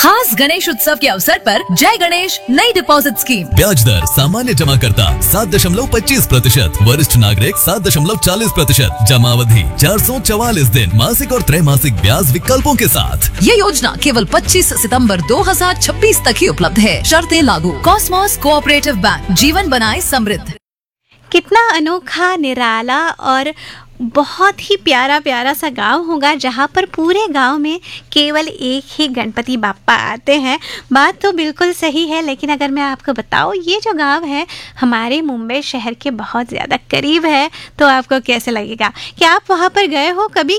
खास गणेश उत्सव के अवसर पर जय गणेश नई डिपॉजिट स्कीम। ब्याज दर सामान्य जमा करता 7.25%, वरिष्ठ नागरिक 7.40%, जमा अवधि 444 दिन, मासिक और त्रैमासिक ब्याज विकल्पों के साथ। ये योजना केवल 25 सितंबर 2026 तक ही उपलब्ध है। शर्तें लागू। कॉस्मोस कोऑपरेटिव बैंक, जीवन बनाए समृद्ध। कितना अनोखा, निराला और बहुत ही प्यारा प्यारा सा गांव होगा जहां पर पूरे गांव में केवल एक ही गणपति बाप्पा आते हैं। बात तो बिल्कुल सही है, लेकिन अगर मैं आपको बताऊं ये जो गांव है हमारे मुंबई शहर के बहुत ज़्यादा करीब है, तो आपको कैसे लगेगा? क्या आप वहां पर गए हो कभी?